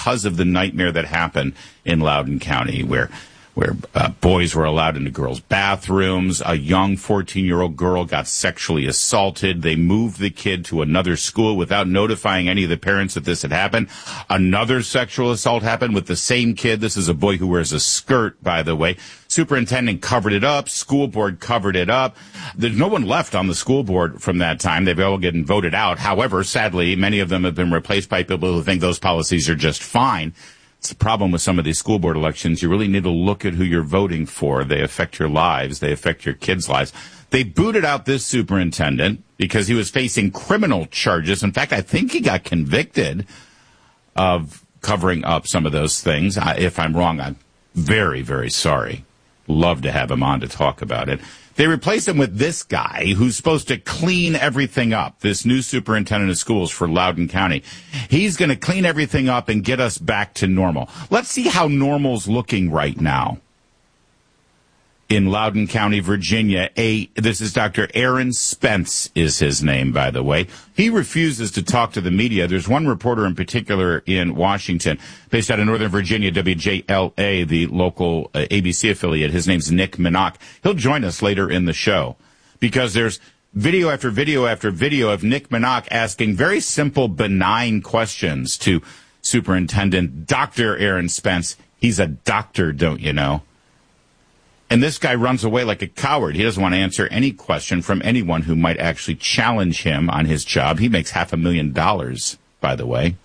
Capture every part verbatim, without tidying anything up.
because of the nightmare that happened in Loudoun County, where where uh, boys were allowed into girls' bathrooms. A young fourteen-year-old girl got sexually assaulted. They moved the kid to another school without notifying any of the parents that this had happened. Another sexual assault happened with the same kid. This is a boy who wears a skirt, by the way. Superintendent covered it up. School board covered it up. There's no one left on the school board from that time. They've all gotten voted out. However, sadly, many of them have been replaced by people who think those policies are just fine. It's the problem with some of these school board elections. You really need to look at who you're voting for. They affect your lives. They affect your kids' lives. They booted out this superintendent because he was facing criminal charges. In fact, I think he got convicted of covering up some of those things. I, if I'm wrong, I'm very, very sorry. Love to have him on to talk about it. They replaced him with this guy who's supposed to clean everything up, this new superintendent of schools for Loudoun County. He's going to clean everything up and get us back to normal. Let's see how normal's looking right now. In Loudoun County, Virginia, a this is Doctor Aaron Spence is his name, by the way. He refuses to talk to the media. There's one reporter in particular in Washington, based out of Northern Virginia, W J L A, the local uh, A B C affiliate. His name's Nick Minock. He'll join us later in the show because there's video after video after video of Nick Minock asking very simple, benign questions to Superintendent Doctor Aaron Spence. He's a doctor, don't you know? And this guy runs away like a coward. He doesn't want to answer any question from anyone who might actually challenge him on his job. He makes half a million dollars, by the way.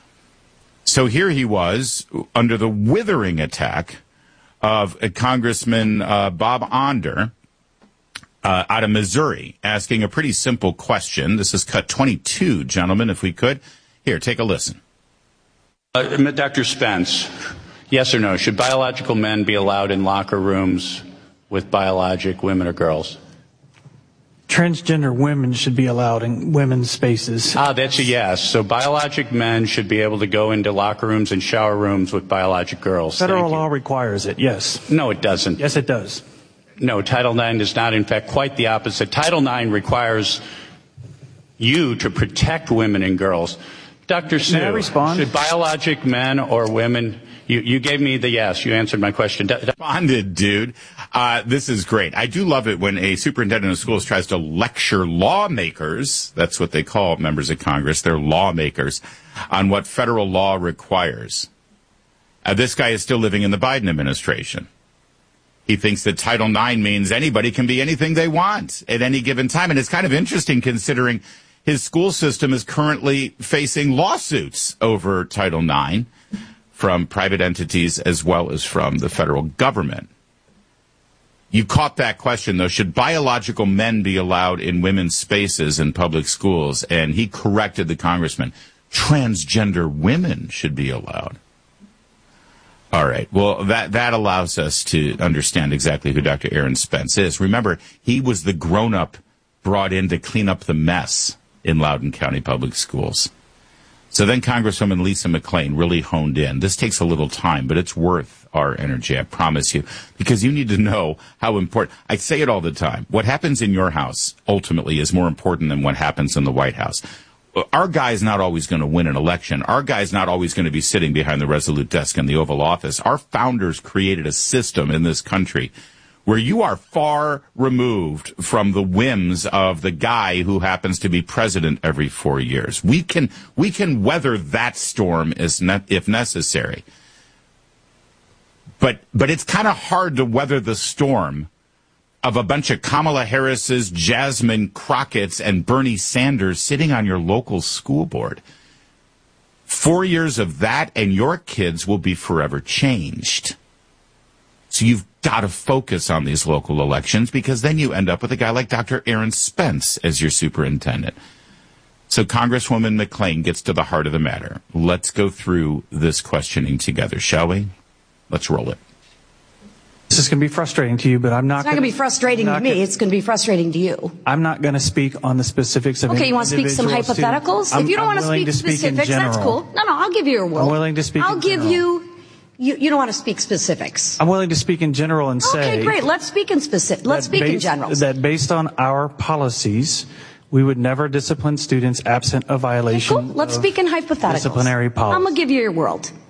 So here he was under the withering attack of a Congressman uh, Bob Onder uh, out of Missouri, asking a pretty simple question. This is cut twenty-two, gentlemen, if we could. Here, take a listen. Uh, Doctor Spence. Yes or no? Should biological men be allowed in locker rooms with biologic women or girls? Transgender women should be allowed in women's spaces. Ah, that's a yes. So biologic men should be able to go into locker rooms and shower rooms with biologic girls. Federal law requires it, yes. No, it doesn't. Yes, it does. No, Title nine does not. In fact, quite the opposite. Title nine requires you to protect women and girls. Doctor Sue, May I respond? Should biologic men or women... You, you gave me the yes. You answered my question. Responded, dude. Uh, this is great. I do love it when a superintendent of schools tries to lecture lawmakers. That's what they call members of Congress. They're lawmakers on what federal law requires. Uh, this guy is still living in the Biden administration. He thinks that Title nine means anybody can be anything they want at any given time. And it's kind of interesting considering his school system is currently facing lawsuits over Title nine. From private entities as well as from the federal government. You caught that question, though. Should biological men be allowed in women's spaces in public schools? And he corrected the congressman. Transgender women should be allowed. All right. Well, that, that allows us to understand exactly who Doctor Aaron Spence is. Remember, he was the grown-up brought in to clean up the mess in Loudoun County Public Schools. So then Congresswoman Lisa McClain really honed in. This takes a little time, but it's worth our energy, I promise you, because you need to know how important. I say it all the time. What happens in your house ultimately is more important than what happens in the White House. Our guy's not always going to win an election. Our guy's not always going to be sitting behind the Resolute desk in the Oval Office. Our founders created a system in this country where you are far removed from the whims of the guy who happens to be president every four years. We can we can weather that storm as ne- if necessary. But but it's kind of hard to weather the storm of a bunch of Kamala Harris's, Jasmine Crockett's, and Bernie Sanders sitting on your local school board. Four years of that, and your kids will be forever changed. So you've got to focus on these local elections because then you end up with a guy like Doctor Aaron Spence as your superintendent. So Congresswoman McClain gets to the heart of the matter. Let's go through this questioning together, shall we? Let's roll it. This is going to be frustrating to you, but I'm not. It's not going to be frustrating to me. Gonna, it's going to be frustrating to you. I'm not going to speak on the specifics of. Okay, you want to speak some hypotheticals? If you don't want to speak specifics, that's cool. No, no, I'll give you your word. I'm willing to speak. I'll in give general. you. You, you don't want to speak specifics. I'm willing to speak in general and say. Okay, great. Let's speak in specific. Let's speak based, in general. That based on our policies, we would never discipline students absent a violation. Okay, cool. Let's speak in hypotheticals. Disciplinary policy. I'm gonna give you your world.